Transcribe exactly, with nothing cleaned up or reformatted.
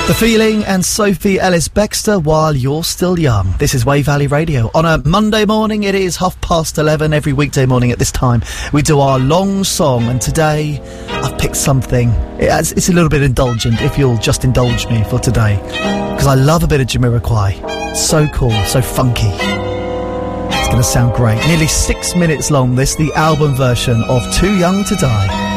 The Feeling and Sophie Ellis-Bextor, While You're Still Young. This is Wave Valley Radio. On a Monday morning, it is half past eleven. Every weekday morning at this time, we do our long song, and today I've picked something. It's, it's a little bit indulgent, if you'll just indulge me for today, because I love a bit of Jamiroquai. So cool, so funky. It's going to sound great. Nearly six minutes long, this, the album version of Too Young to Die.